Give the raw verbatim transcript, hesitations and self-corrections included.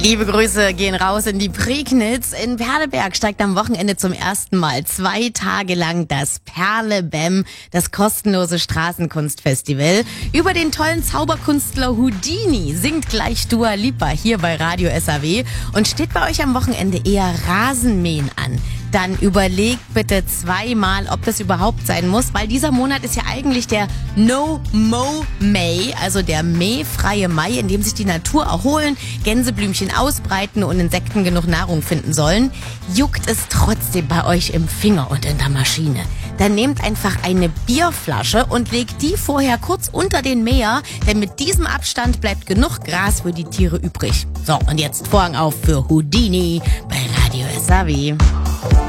Liebe Grüße gehen raus in die Prignitz. In Perleberg steigt am Wochenende zum ersten Mal zwei Tage lang das Perle-Bam, das kostenlose Straßenkunstfestival. Über den tollen Zauberkünstler Houdini singt gleich Dua Lipa hier bei Radio S A W. Und steht bei euch am Wochenende eher Rasenmähen an, dann überlegt bitte zweimal, ob das überhaupt sein muss, weil dieser Monat ist ja eigentlich der No-Mow-May, also der mähfreie Mai, in dem sich die Natur erholen, Gänseblümchen ausbreiten und Insekten genug Nahrung finden sollen. Juckt es trotzdem bei euch im Finger und in der Maschine? Dann nehmt einfach eine Bierflasche und legt die vorher kurz unter den Mäher, denn mit diesem Abstand bleibt genug Gras für die Tiere übrig. So, und jetzt Vorhang auf für Houdini bei Radio S A W.